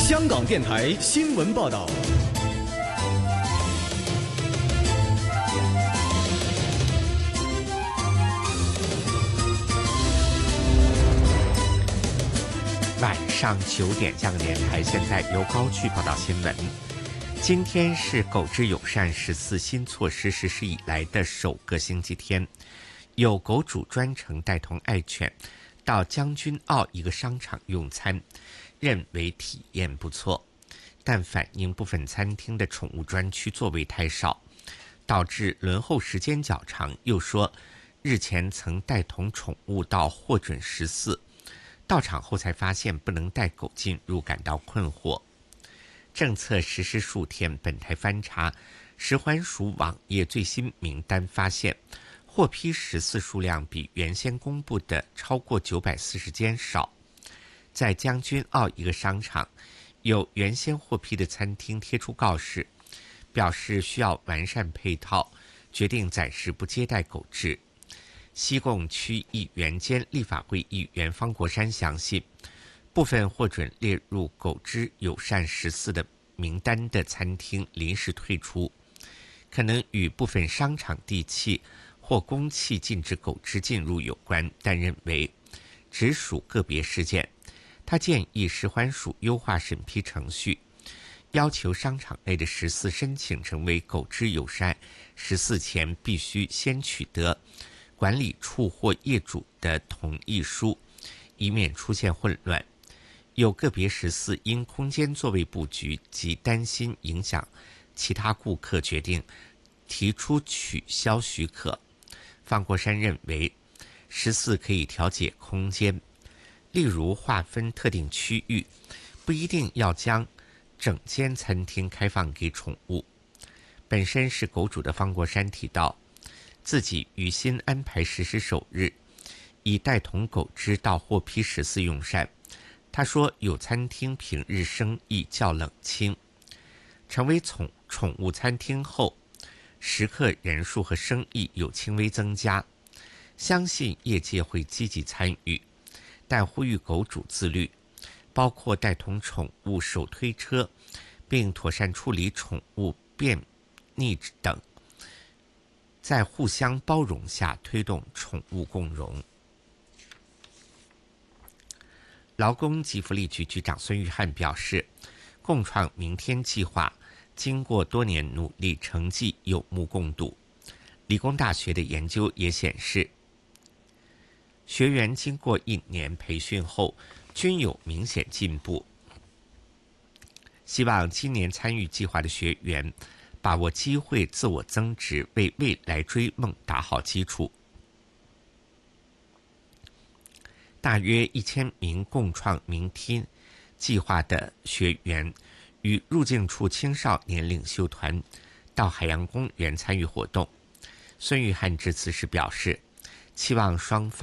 香港电台新闻报道。 晚上9点，香港电台现在由高旭报道新闻。今天是狗只友善14新措施实施以来的首个星期天，有狗主专程带同爱犬到将军澳一个商场用餐，认为体验不错，但反映部分餐厅的宠物专区座位太少，导致轮候时间较长。又说日前曾带同宠物到获准14，到场后才发现不能带狗进入，感到困惑。政策实施数天，本台翻查食环署网页最新名单，发现获批14数量比原先公布的超过940间少。在将军澳一个商场，有原先获批的餐厅贴出告示，表示需要完善配套，决定暂时不接待狗只。西贡区议员兼立法会议员方国珊相信，部分获准列入狗只友善14的名单的餐厅临时退出，可能与部分商场地契或公契禁止狗只进入有关，但认为只属个别事件。他建议食环署优化审批程序，要求商场内的14申请成为狗只友善14前必须先取得管理处或业主的同意书，以免出现混乱。有个别14因空间座位布局及担心影响其他顾客，决定提出取消许可。方国珊认为14可以调节空间，例如划分特定区域，不一定要将整间餐厅开放给宠物。本身是狗主的方国珊提到，自己于新安排实施首日，已带同狗只到获批14用膳。他说有餐厅平日生意较冷清，成为宠物餐厅后，食客人数和生意有轻微增加，相信业界会积极参与，但呼吁狗主自律，包括带同宠物手推车，并妥善处理宠物便溺等，在互相包容下推动宠物共融。劳工及福利局局长孙玉菡表示，共创明天计划经过多年努力，成绩有目共睹。理工大学的研究也显示，学员经过1年培训后均有明显进步。希望今年参与计划的学员把握机会，自我增值，为未来追梦打好基础。大约1000名共创明天计划的学员与入境处青少年领袖团到海洋公园参与活动。孙玉菡致辞时表示，期望双方